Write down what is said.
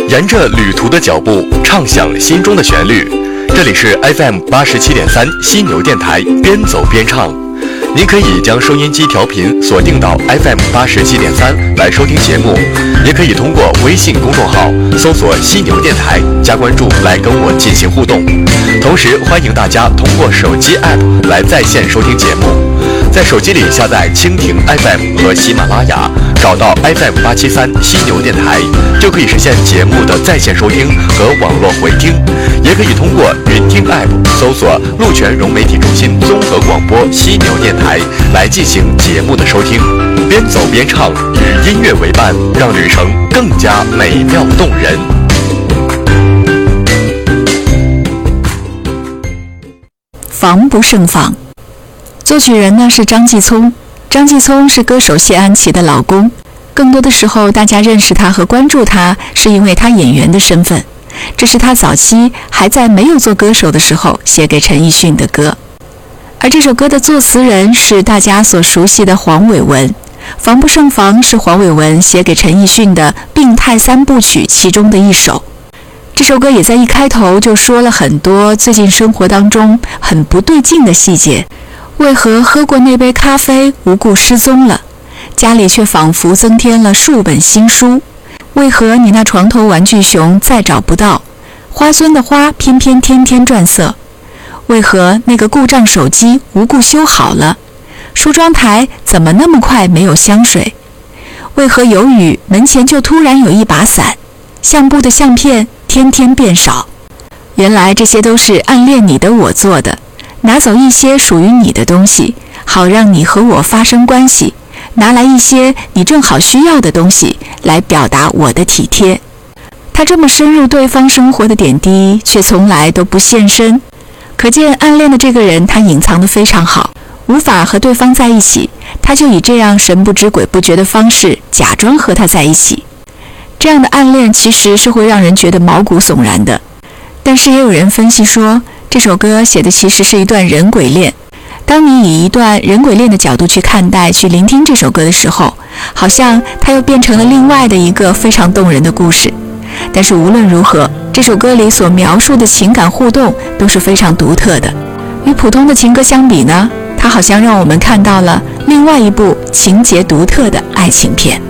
沿着旅途的脚步，畅享心中的旋律。这里是 FM87.3犀牛电台，边走边唱。您可以将收音机调频锁定到 FM87.3来收听节目，也可以通过微信公众号搜索犀牛电台加关注来跟我进行互动。同时欢迎大家通过手机 App 来在线收听节目，在手机里下载蜻蜓 FM 和喜马拉雅，找到 FM873犀牛电台，就可以实现节目的在线收听和网络回听。也可以通过云听 App 搜索陆泉融媒体中心综合广播犀牛电台来进行节目的收听。边走边唱，与音乐为伴，让旅程更加美妙动人。 防不胜防。作曲人呢是张继聪，张继聪是歌手谢安琪的老公，更多的时候大家认识他和关注他是因为他演员的身份。这是他早期还在没有做歌手的时候写给陈奕迅的歌，而这首歌的作词人是大家所熟悉的黄伟文。防不胜防是黄伟文写给陈奕迅的病态三部曲其中的一首。这首歌也在一开头就说了很多最近生活当中很不对劲的细节。为何喝过那杯咖啡无故失踪了，家里却仿佛增添了数本新书？为何你那床头玩具熊再找不到，花樽的花偏偏天天转色？为何那个故障手机无故修好了，梳妆台怎么那么快没有香水？为何有雨门前就突然有一把伞，相簿的相片天天变少？原来这些都是暗恋你的我做的，拿走一些属于你的东西，好让你和我发生关系，拿来一些你正好需要的东西来表达我的体贴。他这么深入对方生活的点滴，却从来都不现身，可见暗恋的这个人他隐藏得非常好，无法和对方在一起，他就以这样神不知鬼不觉的方式假装和他在一起。这样的暗恋其实是会让人觉得毛骨悚然的，但是也有人分析说，这首歌写的其实是一段人鬼恋。当你以一段人鬼恋的角度去看待、去聆听这首歌的时候，好像它又变成了另外的一个非常动人的故事。但是无论如何，这首歌里所描述的情感互动都是非常独特的。与普通的情歌相比呢，它好像让我们看到了另外一部情节独特的爱情片。